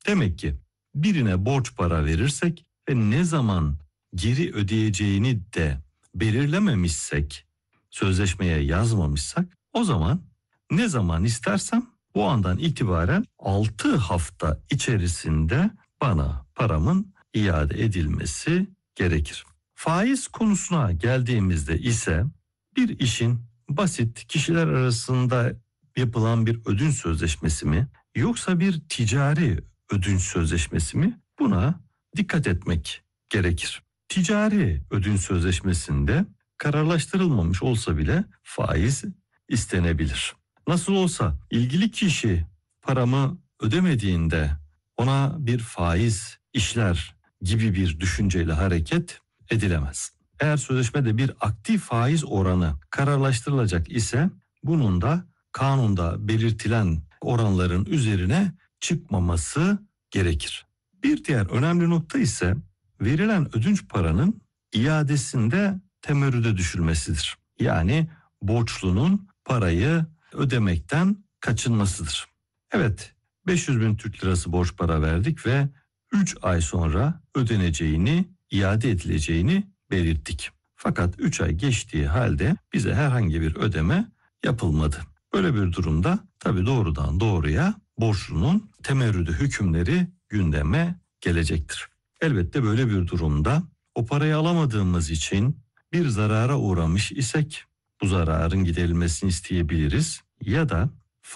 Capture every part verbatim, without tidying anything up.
Demek ki birine borç para verirsek ve ne zaman geri ödeyeceğini de belirlememişsek, sözleşmeye yazmamışsak, o zaman ne zaman istersem o andan itibaren altı hafta içerisinde bana paramın iade edilmesi gerekir. Faiz konusuna geldiğimizde ise bir işin basit kişiler arasında yapılan bir ödünç sözleşmesi mi yoksa bir ticari ödünç sözleşmesi mi, buna dikkat etmek gerekir. Ticari ödünç sözleşmesinde kararlaştırılmamış olsa bile faiz istenebilir. Nasıl olsa ilgili kişi paramı ödemediğinde ona bir faiz işler gibi bir düşünceyle hareket edilemez. Eğer sözleşmede bir aktif faiz oranı kararlaştırılacak ise bunun da kanunda belirtilen oranların üzerine çıkmaması gerekir. Bir diğer önemli nokta ise verilen ödünç paranın iadesinde temerrüde düşülmesidir. Yani borçlunun parayı ödemekten kaçınmasıdır. Evet, beş yüz bin Türk lirası borç para verdik ve üç ay sonra ödeneceğini, iade edileceğini belirttik. Fakat üç ay geçtiği halde bize herhangi bir ödeme yapılmadı. Böyle bir durumda tabii doğrudan doğruya borçlunun temerrüde hükümleri gündeme gelecektir. Elbette böyle bir durumda o parayı alamadığımız için bir zarara uğramış isek bu zararın giderilmesini isteyebiliriz ya da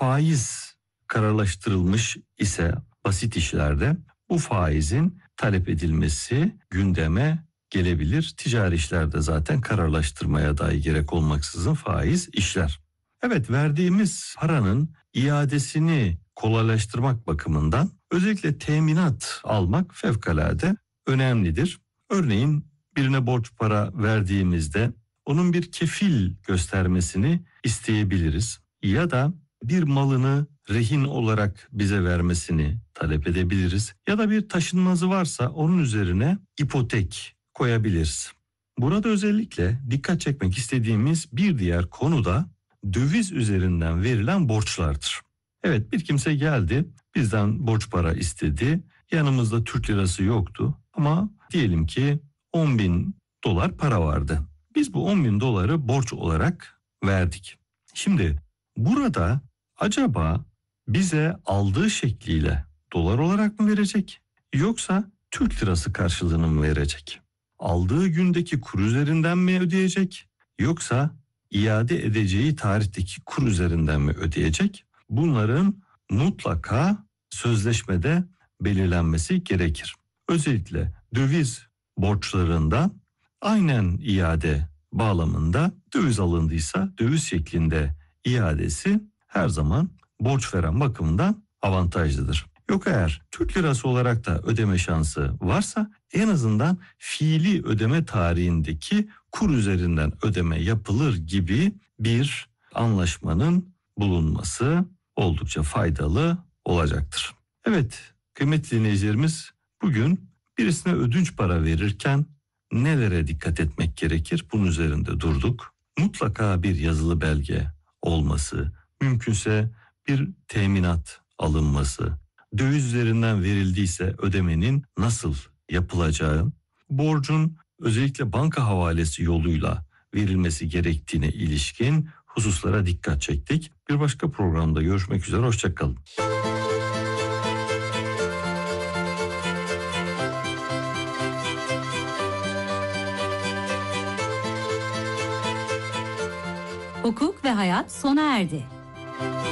faiz kararlaştırılmış ise basit işlerde bu faizin talep edilmesi gündeme gelebilir. Ticari işlerde zaten kararlaştırmaya dahi gerek olmaksızın faiz işler. Evet, verdiğimiz paranın iadesini kolaylaştırmak bakımından özellikle teminat almak fevkalade önemlidir. Örneğin birine borç para verdiğimizde onun bir kefil göstermesini isteyebiliriz ya da bir malını rehin olarak bize vermesini talep edebiliriz ya da bir taşınmazı varsa onun üzerine ipotek koyabiliriz. Burada özellikle dikkat çekmek istediğimiz bir diğer konu da döviz üzerinden verilen borçlardır. Evet, bir kimse geldi, bizden borç para istedi, yanımızda Türk lirası yoktu ama diyelim ki on bin dolar para vardı. Biz bu on bin doları borç olarak verdik. Şimdi burada acaba bize aldığı şekliyle dolar olarak mı verecek yoksa Türk lirası karşılığını mı verecek? Aldığı gündeki kur üzerinden mi ödeyecek yoksa iade edeceği tarihteki kur üzerinden mi ödeyecek? Bunların mutlaka sözleşmede belirlenmesi gerekir. Özellikle döviz borçlarında aynen iade bağlamında döviz alındıysa döviz şeklinde iadesi her zaman borç veren bakımından avantajlıdır. Yok eğer Türk lirası olarak da ödeme şansı varsa en azından fiili ödeme tarihindeki kur üzerinden ödeme yapılır gibi bir anlaşmanın bulunması oldukça faydalı olacaktır. Evet, kıymetli dinleyicilerimiz, bugün birisine ödünç para verirken nelere dikkat etmek gerekir? Bunun üzerinde durduk. Mutlaka bir yazılı belge olması, mümkünse bir teminat alınması, döviz üzerinden verildiyse ödemenin nasıl yapılacağı, borcun özellikle banka havalesi yoluyla verilmesi gerektiğine ilişkin hususlara dikkat çektik. Bir başka programda görüşmek üzere, hoşça kalın. Hukuk ve hayat sona erdi.